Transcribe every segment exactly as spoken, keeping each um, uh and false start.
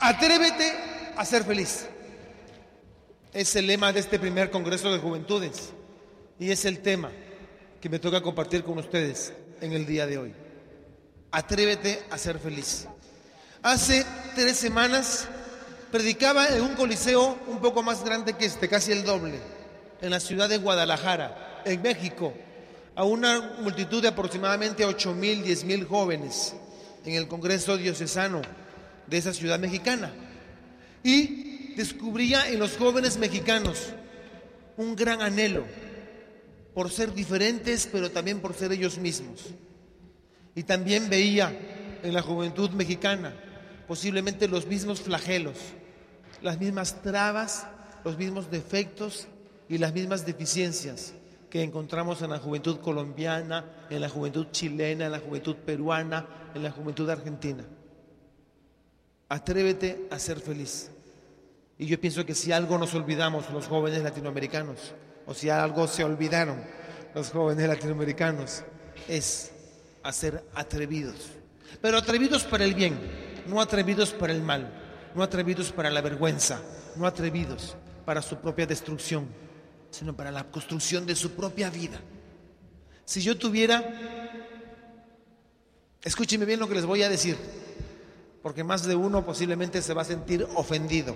Atrévete a ser feliz. Es el lema de este primer Congreso de Juventudes y es el tema que me toca compartir con ustedes en el día de hoy. Atrévete a ser feliz. Hace tres semanas predicaba en un coliseo un poco más grande que este, casi el doble, en la ciudad de Guadalajara, en México, a una multitud de aproximadamente ocho mil, diez mil jóvenes en el Congreso Diocesano de esa ciudad mexicana. Y descubría en los jóvenes mexicanos un gran anhelo por ser diferentes, pero también por ser ellos mismos. Y también veía en la juventud mexicana posiblemente los mismos flagelos, las mismas trabas, los mismos defectos y las mismas deficiencias que encontramos en la juventud colombiana, en la juventud chilena, en la juventud peruana, en la juventud argentina. Atrévete a ser feliz. Y yo pienso que si algo nos olvidamos los jóvenes latinoamericanos, o si algo se olvidaron los jóvenes latinoamericanos, es a ser atrevidos. Pero atrevidos para el bien, no atrevidos para el mal, no atrevidos para la vergüenza, no atrevidos para su propia destrucción, sino para la construcción de su propia vida. Si yo tuviera, escúcheme bien lo que les voy a decir, porque más de uno posiblemente se va a sentir ofendido.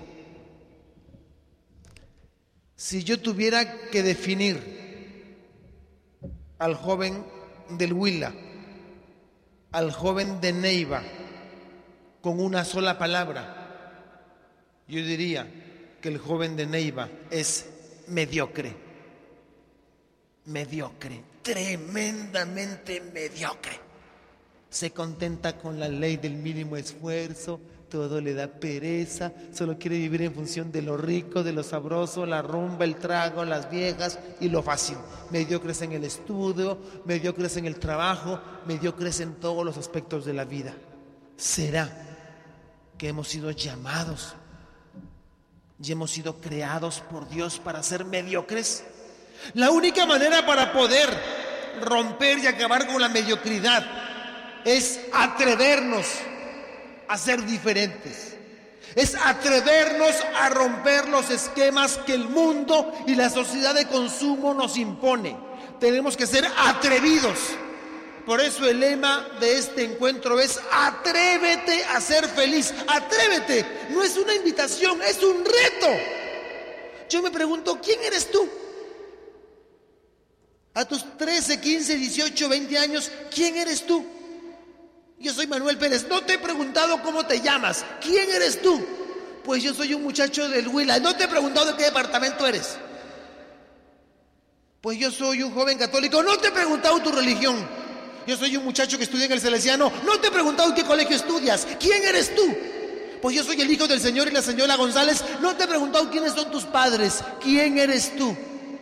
Si yo tuviera que definir al joven del Huila, al joven de Neiva, con una sola palabra, yo diría que el joven de Neiva es mediocre. Mediocre, tremendamente mediocre. Se contenta con la ley del mínimo esfuerzo, todo le da pereza, solo quiere vivir en función de lo rico, de lo sabroso, la rumba, el trago, las viejas y lo fácil. Mediocres en el estudio, mediocres en el trabajo, mediocres en todos los aspectos de la vida. ¿Será que hemos sido llamados y hemos sido creados por Dios para ser mediocres? La única manera para poder romper y acabar con la mediocridad es atrevernos a ser diferentes, es atrevernos a romper los esquemas que el mundo y la sociedad de consumo nos impone. Tenemos que ser atrevidos. Por eso el lema de este encuentro es: atrévete a ser feliz. Atrévete, no es una invitación, es un reto. Yo me pregunto, ¿quién eres tú? A tus trece, quince, dieciocho, veinte años, ¿quién eres tú? Yo soy Manuel Pérez. No te he preguntado cómo te llamas. ¿Quién eres tú? Pues yo soy un muchacho del Huila. No te he preguntado de qué departamento eres. Pues yo soy un joven católico. No te he preguntado tu religión. Yo soy un muchacho que estudia en el Salesiano. No te he preguntado en qué colegio estudias. ¿Quién eres tú? Pues yo soy el hijo del señor y la señora González. No te he preguntado quiénes son tus padres. ¿Quién eres tú?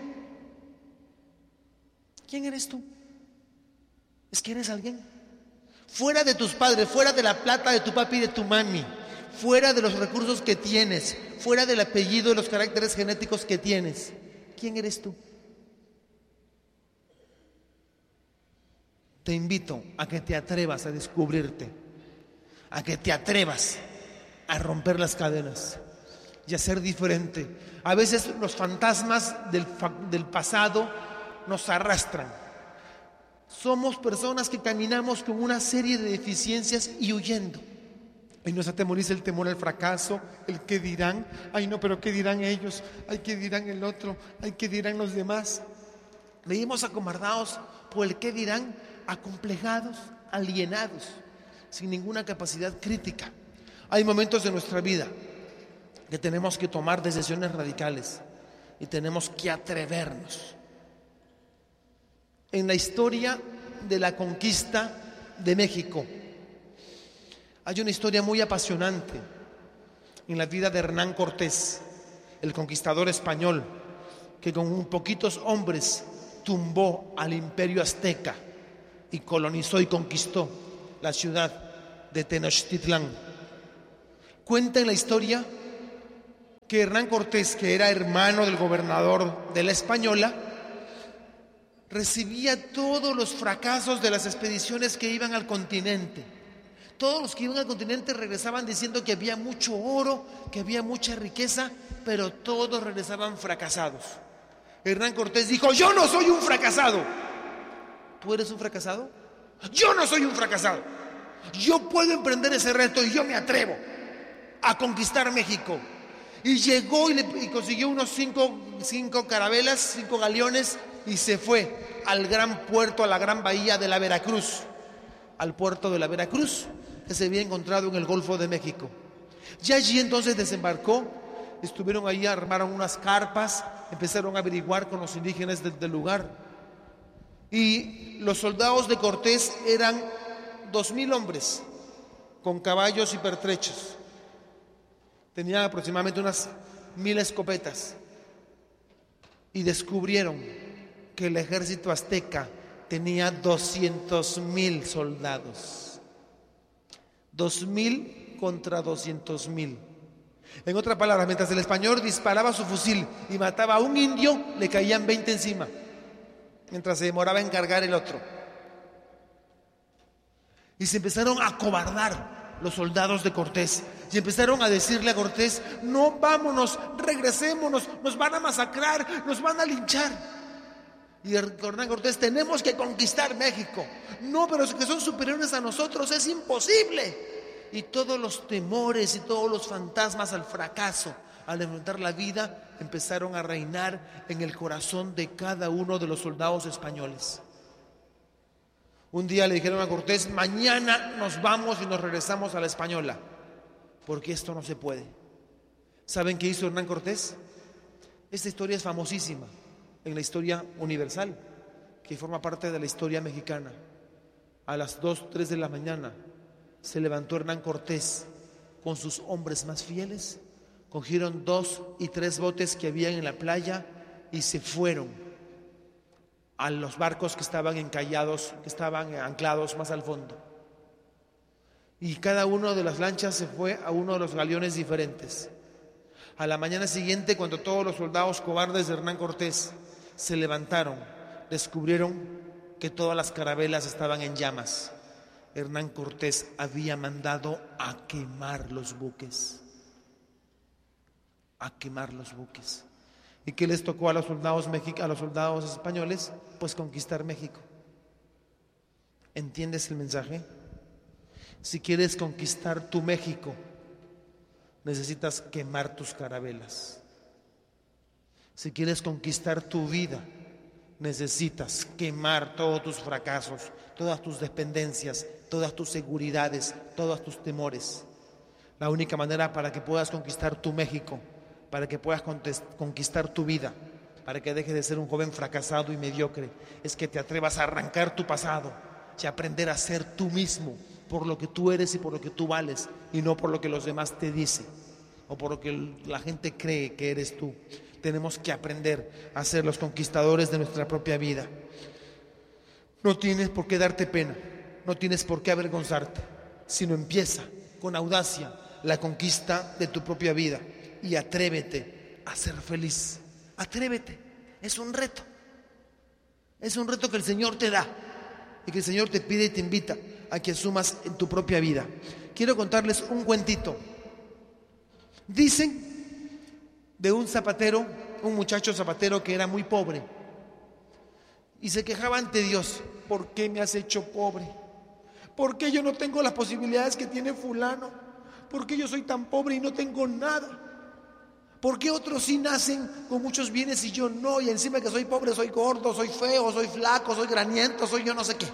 ¿Quién eres tú? ¿Es que eres alguien? Fuera de tus padres, fuera de la plata de tu papi y de tu mami, fuera de los recursos que tienes, fuera del apellido y los caracteres genéticos que tienes, ¿quién eres tú? Te invito a que te atrevas a descubrirte, a que te atrevas a romper las cadenas y a ser diferente. A veces los fantasmas del, fa- del pasado nos arrastran. Somos personas que caminamos con una serie de deficiencias y huyendo. Y nos atemoriza el temor al fracaso, el qué dirán. Ay no, pero qué dirán ellos, ay qué dirán el otro, ay qué dirán los demás. Vivimos acobardados por el qué dirán, acomplejados, alienados, sin ninguna capacidad crítica. Hay momentos de nuestra vida que tenemos que tomar decisiones radicales y tenemos que atrevernos. En la historia de la conquista de México hay una historia muy apasionante en la vida de Hernán Cortés, el conquistador español, que con poquitos hombres tumbó al imperio azteca y colonizó y conquistó la ciudad de Tenochtitlán. Cuenta en la historia que Hernán Cortés, que era hermano del gobernador de la Española, recibía todos los fracasos de las expediciones que iban al continente, Todos los que iban al continente regresaban diciendo que había mucho oro, que había mucha riqueza, pero todos regresaban fracasados. Hernán Cortés dijo: yo no soy un fracasado. ¿Tú eres un fracasado? Yo no soy un fracasado. Yo puedo emprender ese reto y yo me atrevo a conquistar México. Y llegó y, le, y consiguió unos cinco, cinco carabelas, cinco galeones, y se fue al gran puerto, a la gran bahía de la Veracruz, al puerto de la Veracruz, que se había encontrado en el Golfo de México. Y allí entonces desembarcó, estuvieron ahí, armaron unas carpas, empezaron a averiguar con los indígenas del, del lugar. Y los soldados de Cortés eran dos mil hombres, con caballos y pertrechos. Tenían aproximadamente unas mil escopetas. Y descubrieron que el ejército azteca tenía doscientos mil soldados. Dos mil contra doscientos mil. En otras palabras, mientras el español disparaba su fusil y mataba a un indio, le caían veinte encima, mientras se demoraba en cargar el otro. Y se empezaron a acobardar los soldados de Cortés, y empezaron a decirle a Cortés: no, vámonos, regresémonos, nos van a masacrar, nos van a linchar. Y Hernán Cortés: tenemos que conquistar México. No, pero los que son superiores a nosotros, es imposible. Y todos los temores y todos los fantasmas al fracaso, al enfrentar la vida, empezaron a reinar en el corazón de cada uno de los soldados españoles. Un día le dijeron a Cortés: mañana nos vamos y nos regresamos a la Española, porque esto no se puede. ¿Saben qué hizo Hernán Cortés? Esta historia es famosísima en la historia universal, que forma parte de la historia mexicana. A las dos, tres de la mañana se levantó Hernán Cortés con sus hombres más fieles, cogieron dos y tres botes que había en la playa y se fueron a los barcos que estaban encallados, que estaban anclados más al fondo. Y cada uno de las lanchas se fue a uno de los galeones diferentes. A la mañana siguiente, cuando todos los soldados cobardes de Hernán Cortés se levantaron, descubrieron que todas las carabelas estaban en llamas. Hernán Cortés había mandado a quemar los buques. A quemar los buques. ¿Y qué les tocó a los soldados mexicanos, a los soldados españoles? Pues conquistar México. ¿Entiendes el mensaje? Si quieres conquistar tu México, necesitas quemar tus carabelas. Si quieres conquistar tu vida, necesitas quemar todos tus fracasos, todas tus dependencias, todas tus seguridades, todos tus temores. La única manera para que puedas conquistar tu México, para que puedas conquistar tu vida, para que dejes de ser un joven fracasado y mediocre, es que te atrevas a arrancar tu pasado y aprender a ser tú mismo, por lo que tú eres y por lo que tú vales, y no por lo que los demás te dicen o por lo que la gente cree que eres tú. Tenemos que aprender a ser los conquistadores de nuestra propia vida. No tienes por qué darte pena, no tienes por qué avergonzarte, sino empieza con audacia la conquista de tu propia vida. Y atrévete a ser feliz. Atrévete. Es un reto. Es un reto que el Señor te da y que el Señor te pide y te invita a que asumas en tu propia vida. Quiero contarles un cuentito. Dicen de un zapatero, un muchacho zapatero que era muy pobre y se quejaba ante Dios: ¿por qué me has hecho pobre? ¿Por qué yo no tengo las posibilidades que tiene fulano? ¿Por qué yo soy tan pobre y no tengo nada? ¿Por qué otros sí nacen con muchos bienes y yo no? Y encima que soy pobre, soy gordo, soy feo, soy flaco, soy graniento, soy yo no sé qué.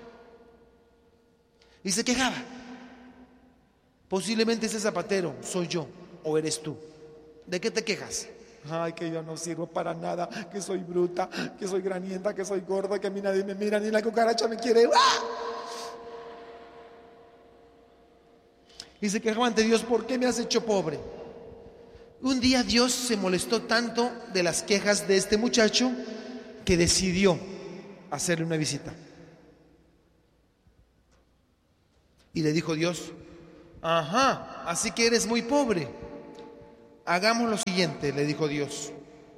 Y se quejaba. Posiblemente ese zapatero soy yo o eres tú. ¿De qué te quejas? Ay, que yo no sirvo para nada, que soy bruta, que soy granienta, que soy gorda, que a mí nadie me mira, ni la cucaracha me quiere. ¡Ah! Y se quejaba ante Dios: ¿por qué me has hecho pobre? Un día Dios se molestó tanto de las quejas de este muchacho que decidió hacerle una visita. Y le dijo Dios: ajá, así que eres muy pobre. Hagamos lo siguiente, le dijo Dios.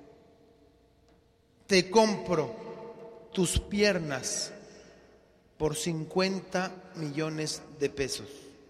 Te compro tus piernas por cincuenta millones de pesos.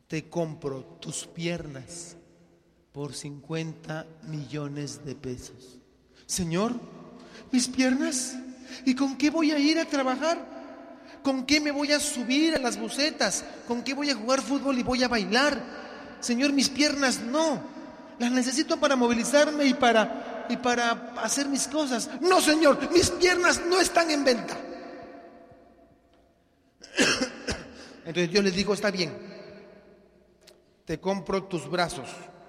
te compro tus piernas por cincuenta millones de pesos. Señor, mis piernas, ¿y con qué voy a ir a trabajar? ¿Con qué me voy a subir a las bucetas? ¿Con qué voy a jugar fútbol y voy a bailar? Señor, mis piernas no, las necesito para movilizarme y para, y para hacer mis cosas. No, Señor, mis piernas no están en venta. Entonces yo les digo, está bien, te compro tus brazos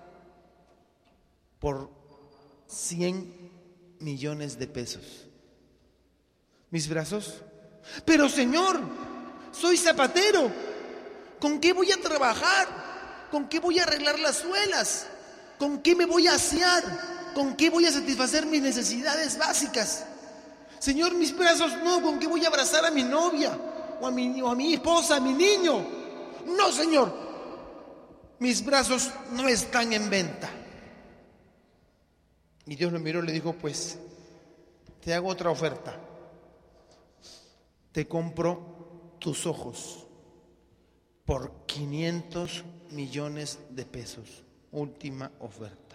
por cien millones de pesos. ¿Mis brazos? Pero Señor, soy zapatero, ¿con qué voy a trabajar? ¿Con qué voy a arreglar las suelas? ¿Con qué me voy a asear? ¿Con qué voy a satisfacer mis necesidades básicas? Señor, mis brazos no, ¿con qué voy a abrazar a mi novia? O a mi, o a mi esposa, a mi niño. No, Señor, mis brazos no están en venta. Y Dios lo miró y le dijo, pues, te hago otra oferta. Te compro tus ojos por quinientos millones de pesos. Última oferta.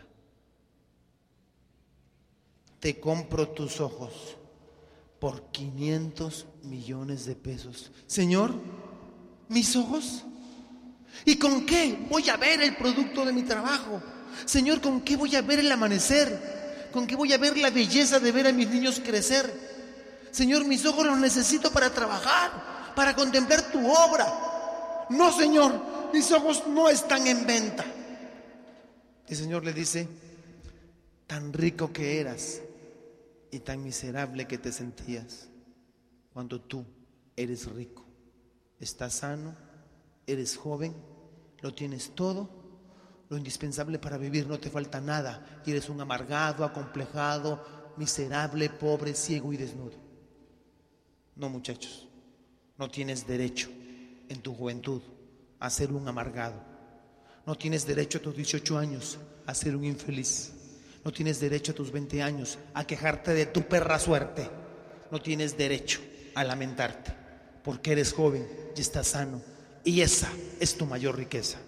Te compro tus ojos por quinientos millones de pesos. Señor, ¿mis ojos? ¿Y con qué voy a ver el producto de mi trabajo? Señor, ¿con qué voy a ver el amanecer? ¿Con qué voy a ver la belleza de ver a mis niños crecer? Señor, mis ojos los necesito para trabajar, para contemplar tu obra. No, Señor, mis ojos no están en venta. El Señor le dice, tan rico que eras y tan miserable que te sentías cuando tú eres rico. Estás sano, eres joven, lo tienes todo, lo indispensable para vivir, no te falta nada, y eres un amargado, acomplejado, miserable, pobre, ciego y desnudo. No, muchachos, no tienes derecho en tu juventud a ser un amargado. No tienes derecho a tus dieciocho años a ser un infeliz. No tienes derecho a tus veinte años a quejarte de tu perra suerte. No tienes derecho a lamentarte porque eres joven y estás sano. Y esa es tu mayor riqueza.